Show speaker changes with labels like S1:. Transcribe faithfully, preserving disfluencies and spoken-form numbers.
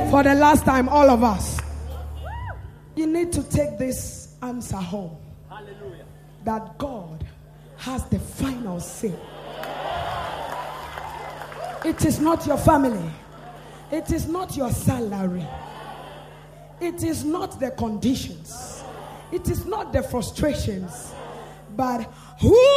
S1: For the last time, all of us. You need to take this answer home. Hallelujah. That God has the final say. It is not your family. It is not your salary. It is not the conditions. It is not the frustrations. But who